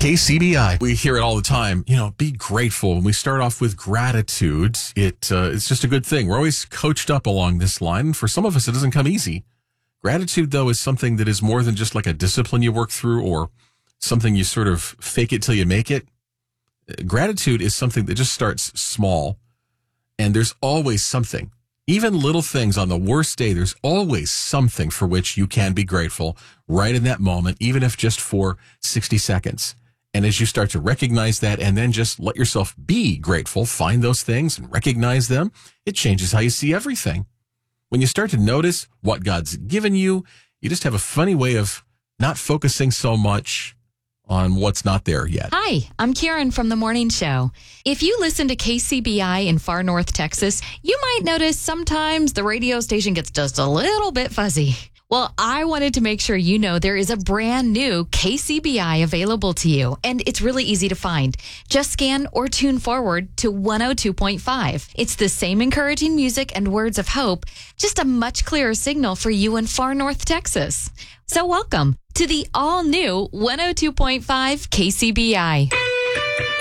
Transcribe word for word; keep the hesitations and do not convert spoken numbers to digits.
K C B I. We hear it all the time. You know, be grateful. When we start off with gratitude, it uh, it's just a good thing. We're always coached up along this line. For some of us, it doesn't come easy. Gratitude, though, is something that is more than just like a discipline you work through or something you sort of fake it till you make it. Gratitude is something that just starts small, and there's always something. Even little things on the worst day, there's always something for which you can be grateful right in that moment, even if just for sixty seconds. And as you start to recognize that and then just let yourself be grateful, find those things and recognize them, it changes how you see everything. When you start to notice what God's given you, you just have a funny way of not focusing so much on what's not there yet. Hi, I'm Karen from The Morning Show. If you listen to K C B I in far north Texas, you might notice sometimes the radio station gets just a little bit fuzzy. Well, I wanted to make sure you know there is a brand new K C B I available to you, and it's really easy to find. Just scan or tune forward to one oh two point five. It's the same encouraging music and words of hope, just a much clearer signal for you in far north Texas. So welcome to the all-new one oh two point five K C B I.